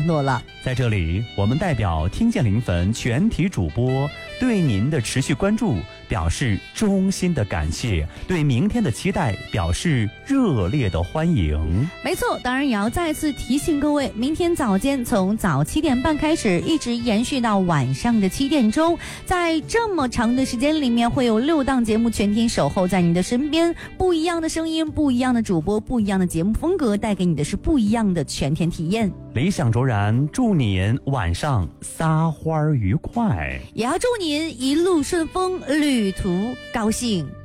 承诺了。 在这里，我们代表听见临汾全体主播对您的持续关注表示衷心的感谢，对明天的期待表示热烈的欢迎。 没错，当然也要再次提醒各位，明天早间从早7点半开始，一直延续到晚上的7点钟，在这么长的时间里面，会有6档节目全天守候在你的身边，不一样的声音，不一样的主播，不一样的节目风格，带给你的是不一样的全天体验。 理想卓然，祝您晚上撒欢愉快， 也要祝您一路顺风，旅途高兴。